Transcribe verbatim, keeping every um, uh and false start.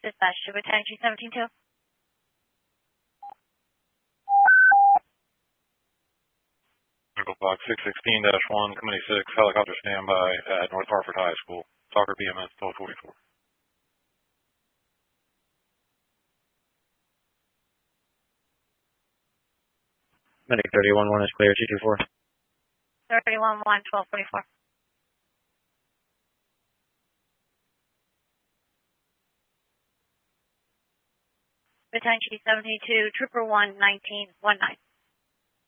Dispatch to attend G seventeen two. Medical Box six sixteen dash one, Committee six, helicopter standby at North Hartford High School. Talker B M S twelve forty-four. Medic thirty-one one is clear, two two four. thirty-one one, twelve forty-four. Attend G seventeen two, Trooper one nineteen one nine.